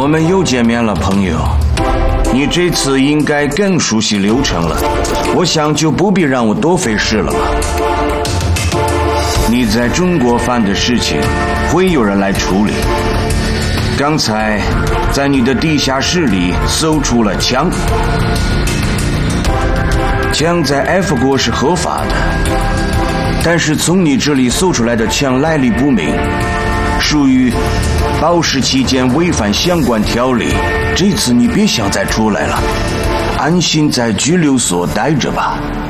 我们又见面了，朋友。你这次应该更熟悉流程了，我想就不必让我多费事了吧。你在中国犯的事情，会有人来处理。刚才在你的地下室里搜出了枪，枪在 F 国是合法的，但是从你这里搜出来的枪来历不明，属于保释期间违反相关条例。这次你别想再出来了，安心在拘留所待着吧。